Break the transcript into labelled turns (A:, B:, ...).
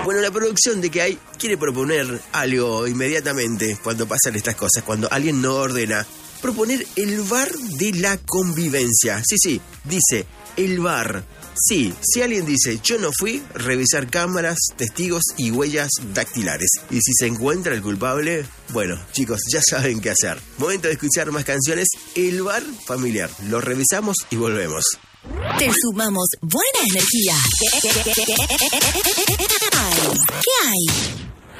A: Bueno, la producción de Que Hay quiere proponer algo inmediatamente cuando pasan estas cosas, cuando alguien no ordena. Proponer el bar de la convivencia. Sí, dice el bar. Sí, si alguien dice yo no fui, revisar cámaras, testigos y huellas dactilares. Y si se encuentra el culpable, bueno, chicos, ya saben qué hacer. Momento de escuchar más canciones. El bar familiar. Lo revisamos y volvemos.
B: Te sumamos buena energía. ¿Qué hay?